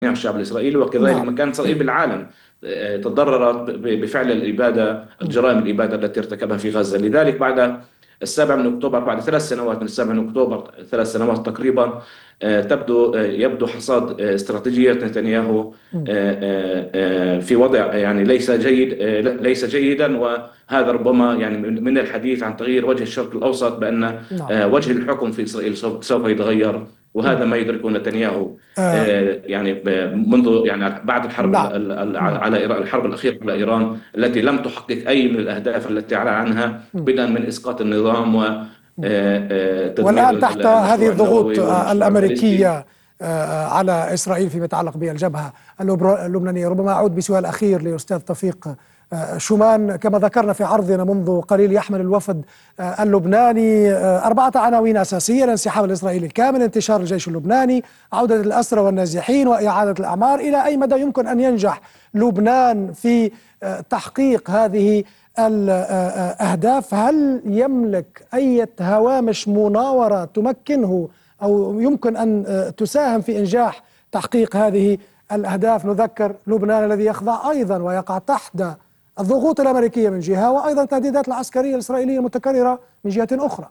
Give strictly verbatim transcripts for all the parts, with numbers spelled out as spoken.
الشعب الإسرائيلي، وكذلك نعم. مكانة إسرائيل بالعالم. آه، تضررت ب- بفعل الإبادة، الجرائم الإبادة التي ارتكبها في غزة. لذلك بعد السابع من أكتوبر، بعد ثلاث سنوات من السابع من أكتوبر، ثلاث سنوات تقريبا، آه، تبدو آه، يبدو حصاد آه، استراتيجية نتنياهو آه، آه، آه، في وضع يعني ليس جيد، آه، ليس جيدا. وهذا ربما يعني من من الحديث عن تغيير وجه الشرق الأوسط، بأن نعم. آه، وجه الحكم في إسرائيل سوف سوف يتغير. وهذا ما يدركه نتنياهو آه آه، يعني منذ يعني بعد الحرب ال- نعم. ال- ال- مم. على إيران، الحرب الأخيرة على إيران التي لم تحقق أي من الأهداف التي أعلن عنها، مم. بدءا من إسقاط النظام مم. وتدمير والآن تحت هذه المشروع النووي الضغوط آه، والمشروع الباليستي. الأمريكية آه، على إسرائيل فيما يتعلق بالجبهة اللبر- اللبنانية، ربما أعود بسؤال أخير لأستاذ توفيق آه، شومان. كما ذكرنا في عرضنا منذ قليل، يحمل الوفد آه، اللبناني آه، أربعة عناوين أساسية: الانسحاب الإسرائيلي الكامل، انتشار الجيش اللبناني، عودة الأسرى والنازحين، وإعادة الأعمار. إلى أي مدى يمكن أن ينجح لبنان في آه، تحقيق هذه الأهداف؟ هل يملك أي هوامش مناورة تمكنه أو يمكن أن تساهم في إنجاح تحقيق هذه الأهداف؟ نذكر لبنان الذي يخضع أيضا ويقع تحت الضغوط الأمريكية من جهة، وأيضا التهديدات العسكرية الإسرائيلية المتكررة من جهة أخرى.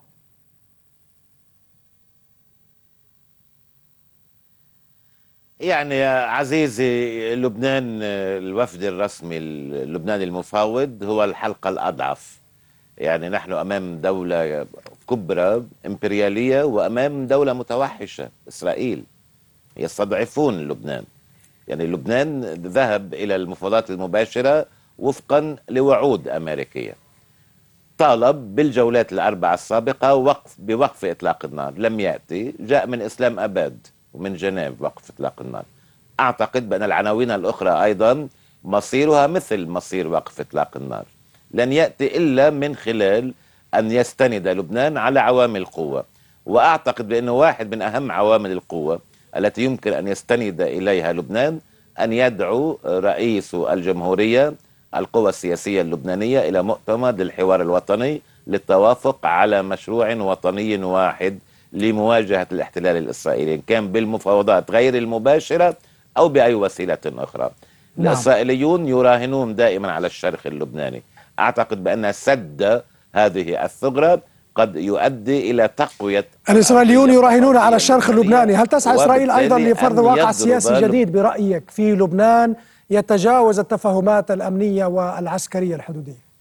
يعني يا عزيزي، لبنان الوفد الرسمي اللبناني المفاوض هو الحلقة الأضعف. يعني نحن أمام دولة كبرى إمبريالية وأمام دولة متوحشة إسرائيل يستضعفون لبنان. يعني لبنان ذهب إلى المفاوضات المباشرة وفقا لوعود أمريكية، طالب بالجولات الأربعة السابقة وقف بوقف إطلاق النار، لم يأتي. جاء من إسلام أباد ومن جنيف وقف إطلاق النار. أعتقد بأن العناوين الأخرى أيضا مصيرها مثل مصير وقف إطلاق النار، لن يأتي إلا من خلال أن يستند لبنان على عوامل قوة. وأعتقد بأنه واحد من أهم عوامل القوة التي يمكن أن يستند إليها لبنان أن يدعو رئيس الجمهورية القوى السياسية اللبنانية إلى مؤتمر للحوار الوطني للتوافق على مشروع وطني واحد لمواجهة الاحتلال الإسرائيلي، إن كان بالمفاوضات غير المباشرة أو بأي وسيلة أخرى. نعم. الإسرائيليون يراهنون دائما على الشرخ اللبناني. أعتقد بأن سد هذه الثغرة قد يؤدي إلى تقوية الإسرائيليون الأرضية يراهنون على الثقافية الشرق اللبنانية، اللبناني. هل تسعى إسرائيل أيضا وبالتالي لفرض أن واقع سياسي يضرب جديد برأيك في لبنان يتجاوز التفاهمات الأمنية والعسكرية الحدودية؟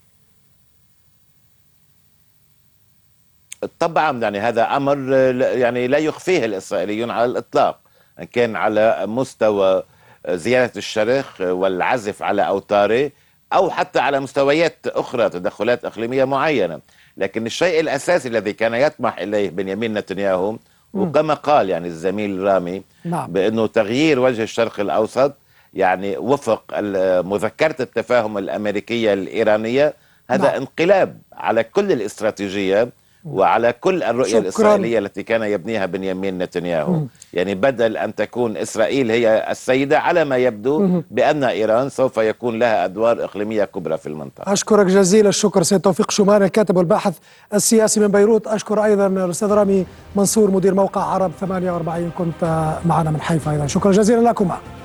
طبعا يعني هذا أمر يعني لا يخفيه الإسرائيليون على الإطلاق، إن كان على مستوى زيادة الشرخ والعزف على أوتاره أو حتى على مستويات أخرى، تدخلات إقليمية معينة. لكن الشيء الأساسي الذي كان يطمح إليه بنيامين نتنياهو، مم. وكما قال يعني الزميل رامي، نعم. بأنه تغيير وجه الشرق الأوسط يعني وفق مذكرة التفاهم الأمريكية الإيرانية، هذا نعم. انقلاب على كل الاستراتيجية وعلى كل الرؤية شكرا. الإسرائيلية التي كان يبنيها بنيامين نتنياهو. يعني بدل أن تكون إسرائيل هي السيدة، على ما يبدو مم. بأن إيران سوف يكون لها أدوار إقليمية كبرى في المنطقة. أشكرك جزيل الشكر سيد توفيق شومان، الكاتب والباحث السياسي من بيروت. أشكر أيضا الأستاذ رامي منصور، مدير موقع عرب ثمانية وأربعين، كنت معنا من حيفا أيضا. شكرا جزيلا لكما.